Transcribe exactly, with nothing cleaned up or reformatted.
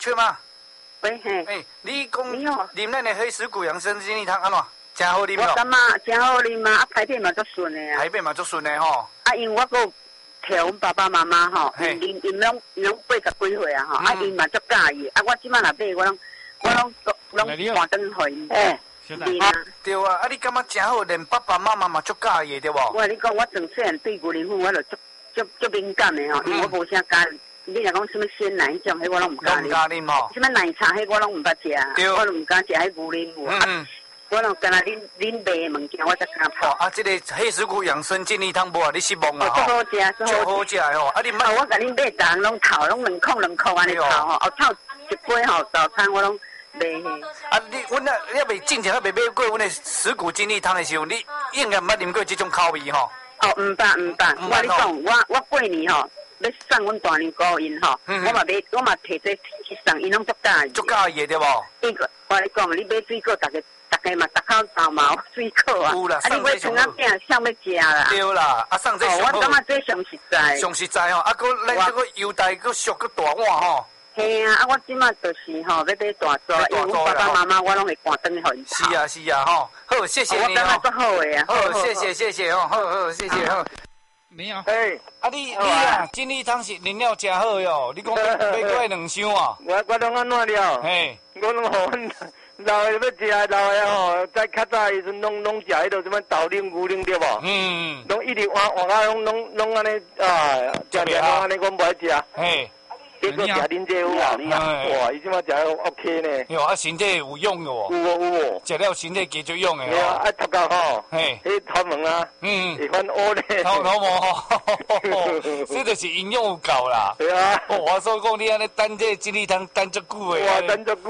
缺吗？ 喂嘿。 哎，你讲你好， 啉咱的黑石骨养生精力汤安怎？真好啉我感咯， 觉真好啉嘛，啊排便嘛足顺的啊。 排便嘛足顺的吼。 啊，因为我个摕阮爸爸妈妈吼， 嘿因因拢因拢八十几岁啊吼， 嗯啊因嘛足介意，啊我即摆若买，我拢我拢拢换灯互因。哎，是啊。 对啊，啊你感觉真好，连爸爸妈妈嘛足介意对无？ 我跟你讲，我从细汉对牛奶粉我就足足足敏感的吼，因为我无啥加。你若讲什么鲜奶种，迄我拢毋敢拢唔敢啉吼。 什么奶茶，迄我拢毋捌食，我拢毋敢食迄牛奶粉。 嗯嗯。 我拢干那恁恁卖的物件，我才敢泡。 啊，这个黑石骨养生健力汤无啊，你失望啊吼？好食， 足好食的吼。啊，你买。我甲恁买单拢套，拢两块两块安尼套吼，后套一杯吼早餐我拢卖去。 啊，你阮啊，你未进前还未买过阮的石骨健力汤的时候，你应该毋捌啉过这种口味吼？ 哦，毋捌毋捌，我你讲，我我过年吼。要送阮大娘姑因吼，我嘛买，我嘛摕这去送，因拢足介意。 足介意对无？ 伊个，我你讲，你买水果，逐个逐个嘛，逐口头嘛有水果啊。 有啦， 啊，你买葱仔饼，上要食啦。 对啦，啊，送这上好。我感觉这上实在。 上实在吼，啊，搁咱这个优待搁俗搁大碗吼。 嘿啊，啊，我即马就是吼，要买大桌，因为我爸爸妈妈我拢会赶灯互因。 是啊，是啊，吼，好，谢谢你哦。 我感觉足好诶啊。 好，谢谢谢谢哦，好好，谢谢好。 你好， 哎，啊你你啊，精力汤是饮料真好哟。你讲买过两箱啊？ 我我拢安怎了？ 嘿， 我拢互阮老的要食，老的吼，在较早时阵拢拢食迄个什么豆奶、牛奶对无？ 嗯， 拢一直换换啊，拢拢拢安尼啊，食食拢安尼，我唔爱食。 嘿。 结果食恁这有啊，你啊，哇，伊即马食 OK 呢。 哟，啊，身体有用的哦。 有哦有哦。 食了身体加足用的。 对啊，啊头壳吼， 嘿， 迄头毛啊， 嗯， 会翻乌咧。 头头毛吼，这就是营养有够啦。 对啊。 我说讲你安尼等这精力汤等足久的。 哇，等足久。